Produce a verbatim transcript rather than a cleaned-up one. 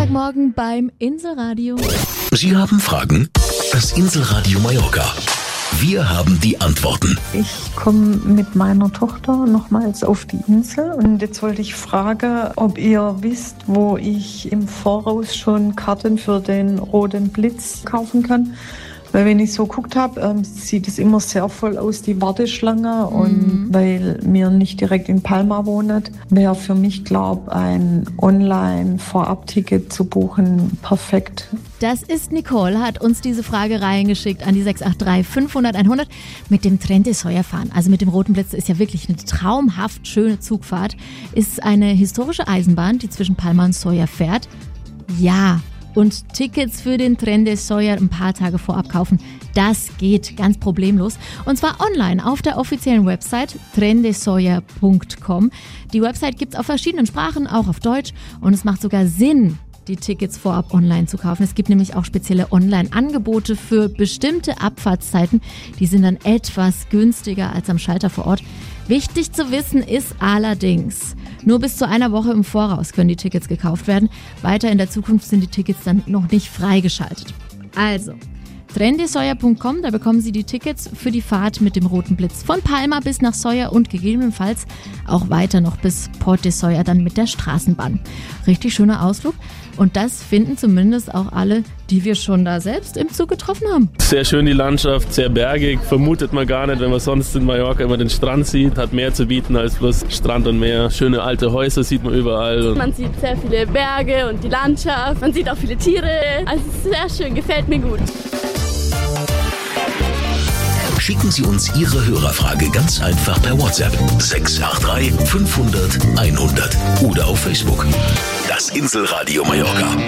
Montagmorgen beim Inselradio. Sie haben Fragen? Das Inselradio Mallorca. Wir haben die Antworten. Ich komme mit meiner Tochter nochmals auf die Insel und jetzt wollte ich fragen, ob ihr wisst, wo ich im Voraus schon Karten für den Roten Blitz kaufen kann. Weil wenn ich so geguckt habe, ähm, sieht es immer sehr voll aus, die Warteschlange. Mhm. Und weil wir nicht direkt in Palma wohnen, wäre für mich, glaube ich, ein Online-Vorab-Ticket zu buchen perfekt. Das ist Nicole, hat uns diese Frage reingeschickt an die sechs acht drei fünfhundert einhundert mit dem Tren de Solla fahren. Also mit dem Roten Blitz ist ja wirklich eine traumhaft schöne Zugfahrt. Ist eine historische Eisenbahn, die zwischen Palma und Solla fährt. Ja. Und Tickets für den Tren de Solla ein paar Tage vorab kaufen, das geht ganz problemlos. Und zwar online auf der offiziellen Website tren de solla punkt com. Die Website gibt es auf verschiedenen Sprachen, auch auf Deutsch. Und es macht sogar Sinn, die Tickets vorab online zu kaufen. Es gibt nämlich auch spezielle Online-Angebote für bestimmte Abfahrtszeiten. Die sind dann etwas günstiger als am Schalter vor Ort. Wichtig zu wissen ist allerdings, nur bis zu einer Woche im Voraus können die Tickets gekauft werden. Weiter in der Zukunft sind die Tickets dann noch nicht freigeschaltet. Also, tren de solla punkt com, da bekommen Sie die Tickets für die Fahrt mit dem Roten Blitz von Palma bis nach Solla und gegebenenfalls auch weiter noch bis Port de Solla dann mit der Straßenbahn. Richtig schöner Ausflug und das finden zumindest auch alle, die wir schon da selbst im Zug getroffen haben. Sehr schön die Landschaft, sehr bergig, vermutet man gar nicht, wenn man sonst in Mallorca immer den Strand sieht, hat mehr zu bieten als bloß Strand und Meer. Schöne alte Häuser sieht man überall. Man sieht sehr viele Berge und die Landschaft, man sieht auch viele Tiere, also es ist sehr schön, gefällt mir gut. Schicken Sie uns Ihre Hörerfrage ganz einfach per WhatsApp sechs acht drei fünfhundert einhundert oder auf Facebook. Das Inselradio Mallorca.